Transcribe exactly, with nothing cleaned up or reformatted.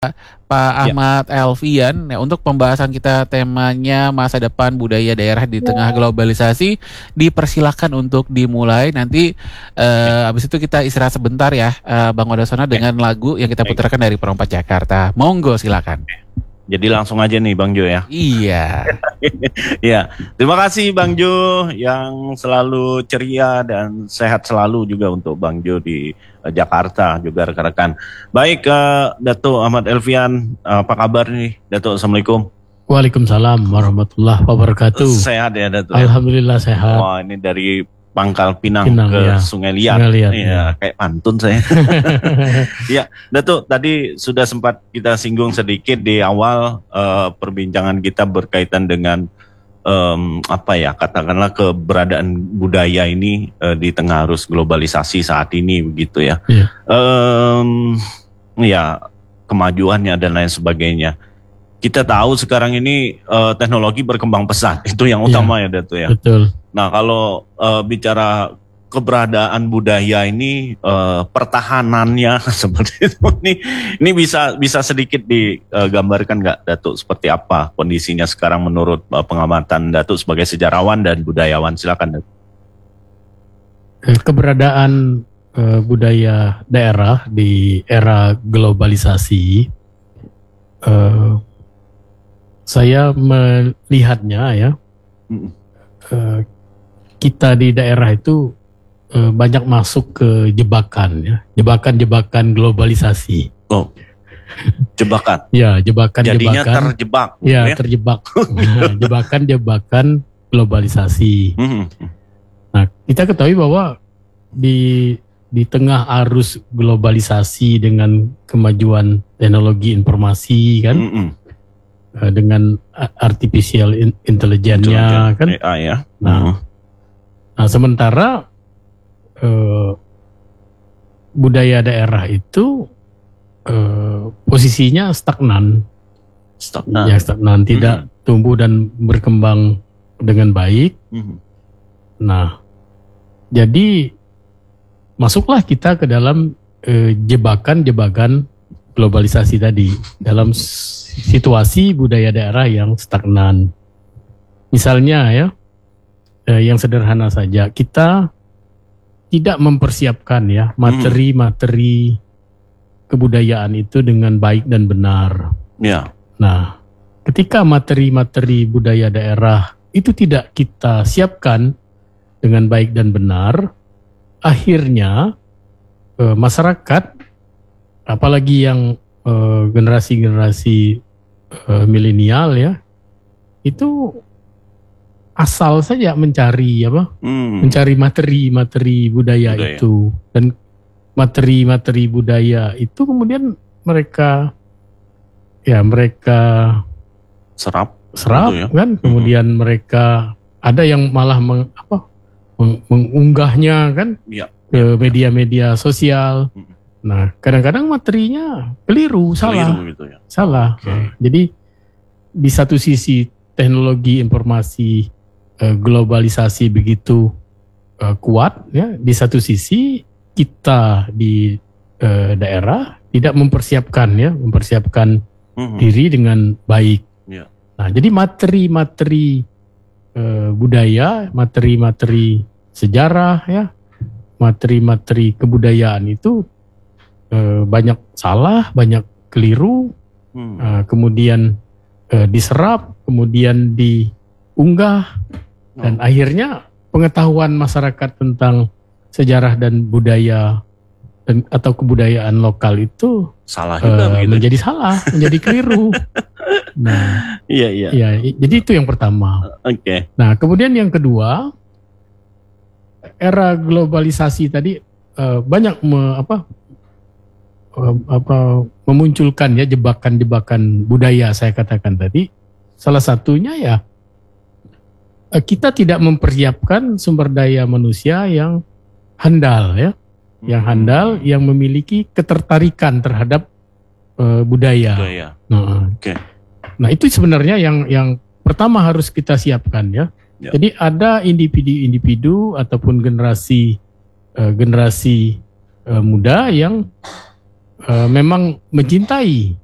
Pak Ya. Ahmad Elvian. Nah, untuk pembahasan kita temanya masa depan budaya daerah di tengah globalisasi, dipersilakan untuk dimulai. Nanti eh, habis itu kita istirahat sebentar ya, eh, Bang Wadasona, dengan lagu yang kita Baik. putarkan dari Perompak Jakarta. Monggo silakan. Jadi langsung aja nih Bang Jo ya. Iya. Ya, terima kasih Bang Jo yang selalu ceria dan sehat selalu juga untuk Bang Jo di eh, Jakarta juga rekan-rekan. Baik, eh, Dato' Ahmad Elvian, apa kabar nih Dato'? Assalamualaikum. Waalaikumsalam warahmatullahi wabarakatuh. Sehat ya Dato' ya? Alhamdulillah sehat. Wah, ini dari Pangkal Pinang, Pinang, ke ya. Sungai Liat. Sungai Liat, Iya, ya. kayak pantun saya. Ya, Datuk, tadi sudah sempat kita singgung sedikit di awal eh, perbincangan kita berkaitan dengan em, apa ya, katakanlah keberadaan budaya ini eh, di tengah arus globalisasi saat ini begitu ya. Iya. Em, ya, kemajuannya dan lain sebagainya. Kita tahu sekarang ini eh, teknologi berkembang pesat, itu yang Iya. utama ya Datuk ya. Betul. Nah, kalau eh, bicara keberadaan budaya ini, eh, pertahanannya seperti itu, ini, ini bisa bisa sedikit digambarkan nggak, Datuk, seperti apa kondisinya sekarang menurut eh, pengamatan Datuk sebagai sejarawan dan budayawan? Silakan, Datuk. Eh, Keberadaan eh, budaya daerah di era globalisasi, eh, saya melihatnya ya, Mm. eh, kita di daerah itu eh, banyak masuk ke jebakan ya, jebakan-jebakan globalisasi. Oh, jebakan. Ya, jebakan-jebakan. Jadinya terjebak. Ya, ya. terjebak. Nah, jebakan-jebakan globalisasi. Mhm. Nah, kita ketahui bahwa di di tengah arus globalisasi dengan kemajuan teknologi informasi kan, Mhm. eh, dengan a- artificial in- intelligence-nya kan. A I ya. Nah, Mhm. Nah, sementara eh, budaya daerah itu eh, posisinya stagnan, Stagnan. ya stagnan, tidak tumbuh dan berkembang dengan baik. Mhm. Nah, jadi masuklah kita ke dalam eh, jebakan-jebakan globalisasi tadi, dalam s- situasi budaya daerah yang stagnan. Misalnya ya, eh, yang sederhana saja, kita tidak mempersiapkan ya materi-materi kebudayaan itu dengan baik dan benar. Ya. Nah, ketika materi-materi budaya daerah itu tidak kita siapkan dengan baik dan benar, akhirnya eh, masyarakat, apalagi yang eh, generasi-generasi eh, milenial ya, itu asal saja mencari apa? Hmm. Mencari materi-materi budaya, Budaya. itu, dan materi-materi budaya itu kemudian mereka ya mereka Serap. serap Betul ya. kan, kemudian mereka ada yang malah meng, apa, meng- mengunggahnya kan Ya. ke media-media sosial. Mm. Nah, kadang-kadang materinya keliru, salah, Keliru gitu ya. salah. Oke. Nah, jadi di satu sisi teknologi informasi eh, globalisasi begitu eh, kuat, ya, di satu sisi kita di eh, daerah tidak mempersiapkan ya, mempersiapkan Mhm. diri dengan baik. Ya. Nah, jadi materi-materi eh, budaya, materi-materi sejarah ya, materi-materi kebudayaan itu eh, banyak salah, banyak keliru, Hmm. eh, kemudian eh, diserap, kemudian diunggah, dan Oh. akhirnya pengetahuan masyarakat tentang sejarah dan budaya dan atau kebudayaan lokal itu Salah juga eh, begitu. menjadi salah, menjadi keliru. Nah, Iya, iya. ya, i- jadi itu yang pertama. Oke. Nah, kemudian yang kedua, era globalisasi tadi eh, banyak me- apa eh, apa memunculkan ya jebakan-jebakan budaya, saya katakan tadi. Salah satunya ya eh, kita tidak mempersiapkan sumber daya manusia yang handal ya, yang handal, yang memiliki ketertarikan terhadap eh, budaya. Budaya. Nah, Oke. Nah, itu sebenarnya yang yang pertama harus kita siapkan ya. Ya. Jadi ada individu-individu ataupun generasi eh, generasi eh, muda yang eh, memang mencintai